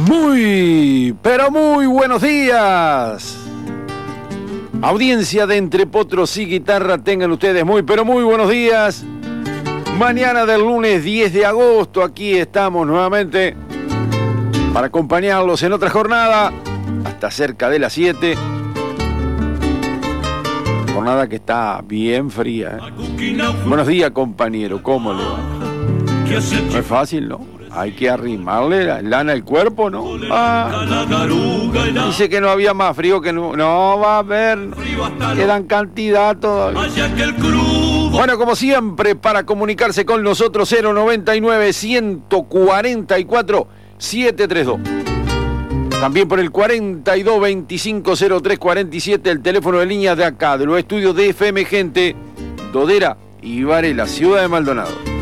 Muy, pero muy buenos días. Audiencia de Entre Potros y Guitarra, tengan ustedes muy, pero muy buenos días. Mañana del lunes 10 de agosto, aquí estamos nuevamente para acompañarlos en otra jornada hasta cerca de las 7. Jornada que está bien fría, ¿eh? Buenos días, compañero, ¿cómo le va? No es fácil, ¿no? Hay que arrimarle la lana al cuerpo, ¿no? Dice que no había más frío que no. No va a haber. Quedan cantidad todavía. Bueno, como siempre, para comunicarse con nosotros, 099-144-732. También por el 4225-0347, el teléfono de línea de acá, de los estudios de FM Gente, Dodera y Varela, Ciudad de Maldonado.